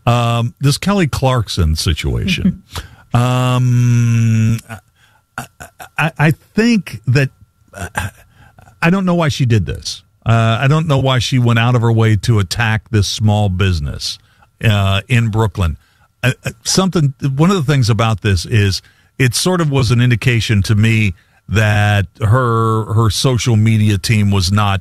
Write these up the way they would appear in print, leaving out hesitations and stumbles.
This Kelly Clarkson situation. I think that I don't know why she did this. I don't know why she went out of her way to attack this small business in Brooklyn. One of the things about this is it sort of was an indication to me that her social media team was not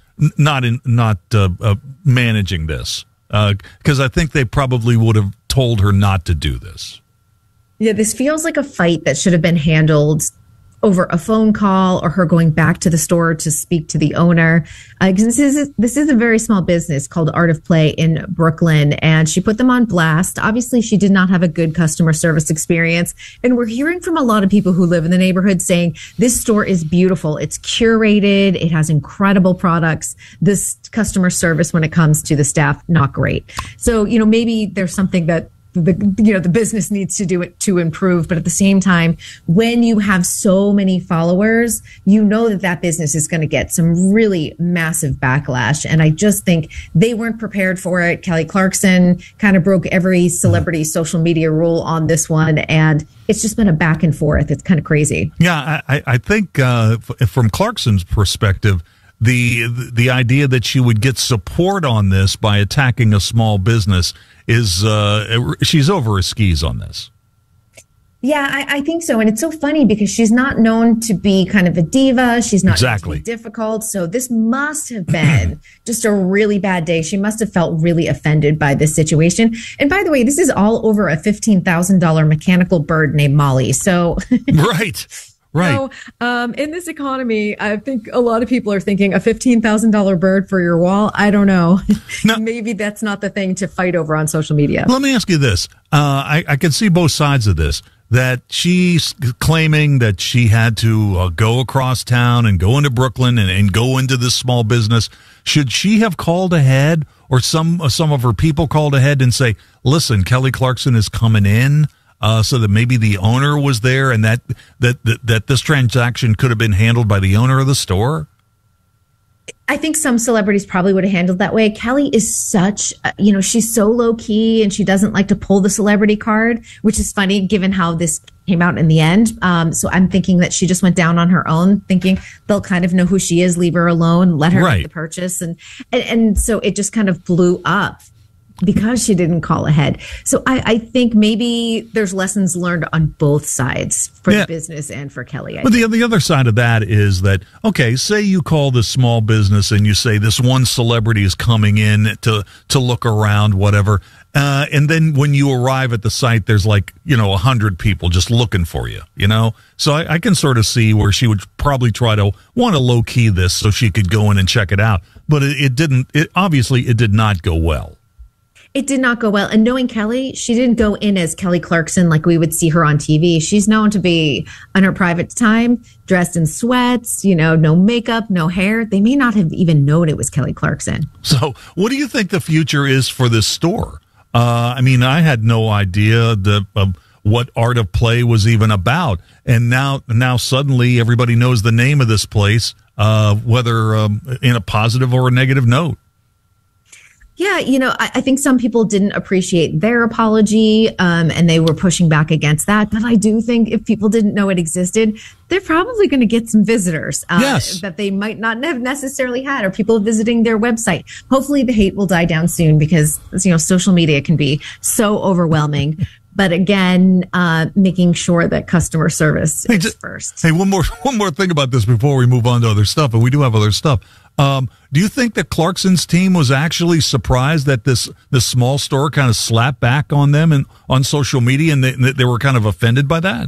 managing this, because I think they probably would have told her not to do this. Yeah, this feels like a fight that should have been handled over a phone call or her going back to the store to speak to the owner. This is a very small business called Art of Play in Brooklyn, and she put them on blast. Obviously, she did not have a good customer service experience, and we're hearing from a lot of people who live in the neighborhood saying this store is beautiful. It's curated. It has incredible products. This customer service when it comes to the staff, not great. So, maybe there's something that the business needs to do it to improve. But at the same time, when you have so many followers, that business is going to get some really massive backlash. And I just think they weren't prepared for it. Kelly Clarkson kind of broke every celebrity social media rule on this one. And it's just been a back and forth. It's kind of crazy. Yeah, I think from Clarkson's perspective, the idea that she would get support on this by attacking a small business is she's over her skis on this. Yeah, I think so. And it's so funny because she's not known to be kind of a diva. She's not exactly known to be difficult. So this must have been just a really bad day. She must have felt really offended by this situation. And by the way, this is all over a $15,000 mechanical bird named Molly. So right. So, in this economy, I think a lot of people are thinking a $15,000 bird for your wall. I don't know. No. Maybe that's not the thing to fight over on social media. Let me ask you this. I can see both sides of this, that she's claiming that she had to go across town and go into Brooklyn and go into this small business. Should she have called ahead, or some of her people called ahead and say, listen, Kelly Clarkson is coming in? So that maybe the owner was there, and that this transaction could have been handled by the owner of the store? I think some celebrities probably would have handled that way. Kelly is such, she's so low key, and she doesn't like to pull the celebrity card, which is funny given how this came out in the end. So I'm thinking that she just went down on her own, thinking they'll kind of know who she is, leave her alone, let her make the purchase. And so it just kind of blew up because she didn't call ahead. So I think maybe there's lessons learned on both sides for the business and for Kelly. But the other side of that is that, okay, say you call this small business and you say this one celebrity is coming in to look around, whatever. And then when you arrive at the site, there's 100 people just looking for you, So I can sort of see where she would probably try to want to low key this so she could go in and check it out. But it didn't, obviously it did not go well. It did not go well. And knowing Kelly, she didn't go in as Kelly Clarkson like we would see her on TV. She's known to be, on her private time, dressed in sweats, no makeup, no hair. They may not have even known it was Kelly Clarkson. So what do you think the future is for this store? I had no idea what Art of Play was even about. And now suddenly everybody knows the name of this place, whether in a positive or a negative note. Yeah, I think some people didn't appreciate their apology, and they were pushing back against that. But I do think if people didn't know it existed, they're probably going to get some visitors that they might not have necessarily had, or people visiting their website. Hopefully the hate will die down soon because, social media can be so overwhelming. But again, making sure that customer service is first. Hey, one more thing about this before we move on to other stuff, and we do have other stuff. Do you think that Clarkson's team was actually surprised that this small store kind of slapped back on them and on social media, and they were kind of offended by that?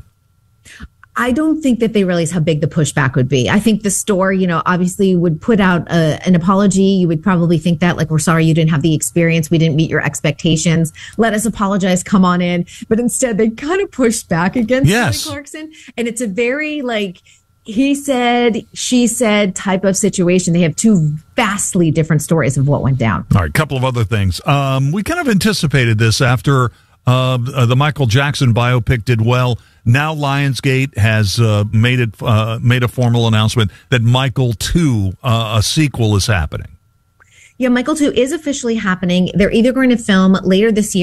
I don't think that they realize how big the pushback would be. I think the store, obviously would put out an apology. You would probably think that, we're sorry you didn't have the experience. We didn't meet your expectations. Let us apologize. Come on in. But instead, they kind of pushed back against Kelly Clarkson. And it's a very, he said, she said type of situation. They have two vastly different stories of what went down. All right, a couple of other things. We kind of anticipated this after the Michael Jackson biopic did well. Now Lionsgate has made a formal announcement that Michael 2, a sequel, is happening. Yeah, Michael 2 is officially happening. They're either going to film later this year